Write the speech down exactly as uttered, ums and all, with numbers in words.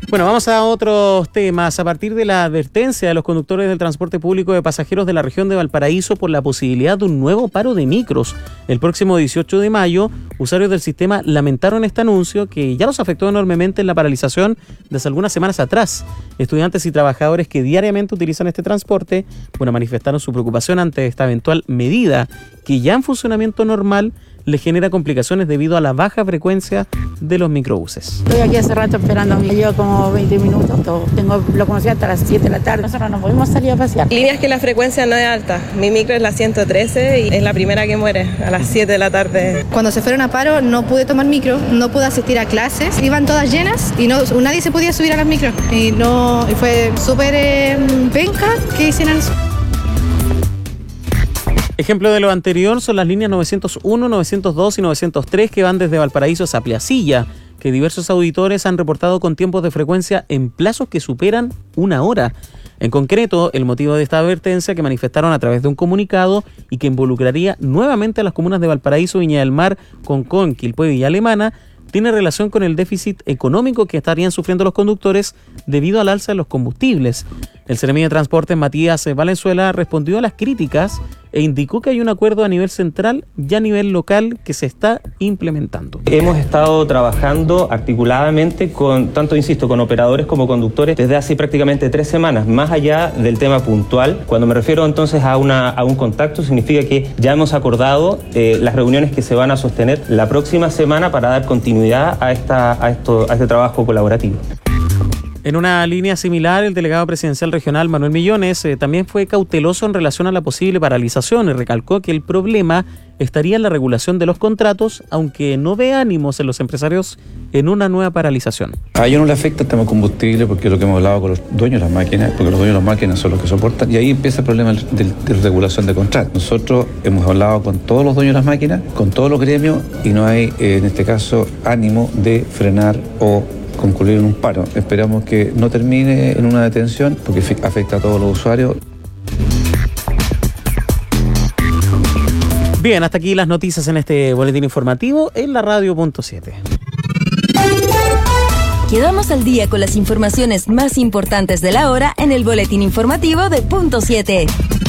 Bueno, vamos a otros temas. A partir de la advertencia de los conductores del transporte público de pasajeros de la región de Valparaíso por la posibilidad de un nuevo paro de micros el próximo dieciocho de mayo, usuarios del sistema lamentaron este anuncio que ya los afectó enormemente en la paralización desde algunas semanas atrás. Estudiantes y trabajadores que diariamente utilizan este transporte, bueno, manifestaron su preocupación ante esta eventual medida que ya en funcionamiento normal le genera complicaciones debido a la baja frecuencia de los microbuses. Estoy aquí hace rato esperando a mí, llevo como veinte minutos, todo. Tengo, lo conocí hasta las siete de la tarde, nosotros no podemos salir a pasear. Líneas que la frecuencia no es alta, mi micro es la ciento trece y es la primera que muere a las siete de la tarde. Cuando se fueron a paro no pude tomar micro, no pude asistir a clases, iban todas llenas y no, nadie se podía subir a las micros y, no, y fue súper eh, penca que hicieran eso. Ejemplo de lo anterior son las líneas novecientos uno, novecientos dos y novecientos tres que van desde Valparaíso a Placilla, que diversos auditores han reportado con tiempos de frecuencia en plazos que superan una hora. En concreto, el motivo de esta advertencia que manifestaron a través de un comunicado y que involucraría nuevamente a las comunas de Valparaíso, Viña del Mar, Concón, Quilpué y Alemana, tiene relación con el déficit económico que estarían sufriendo los conductores debido al alza de los combustibles. El Seremi de Transportes, Matías Valenzuela, respondió a las críticas e indicó que hay un acuerdo a nivel central y a nivel local que se está implementando. Hemos estado trabajando articuladamente con, tanto insisto, con operadores como conductores desde hace prácticamente tres semanas, más allá del tema puntual. Cuando me refiero entonces a, una, a un contacto, significa que ya hemos acordado eh, las reuniones que se van a sostener la próxima semana para dar continuidad a, esta, a, esto, a este trabajo colaborativo. En una línea similar, el delegado presidencial regional Manuel Millones eh, también fue cauteloso en relación a la posible paralización y recalcó que el problema estaría en la regulación de los contratos, aunque no ve ánimos en los empresarios en una nueva paralización. A ellos no le afecta el tema combustible porque es lo que hemos hablado con los dueños de las máquinas, porque los dueños de las máquinas son los que soportan, y ahí empieza el problema de, de, de regulación de contratos. Nosotros hemos hablado con todos los dueños de las máquinas, con todos los gremios, y no hay, eh, en este caso, ánimo de frenar o concluir en un paro. Esperamos que no termine en una detención porque afecta a todos los usuarios. Bien, hasta aquí las noticias en este boletín informativo en la radio punto siete. Quedamos al día con las informaciones más importantes de la hora en el boletín informativo de punto siete.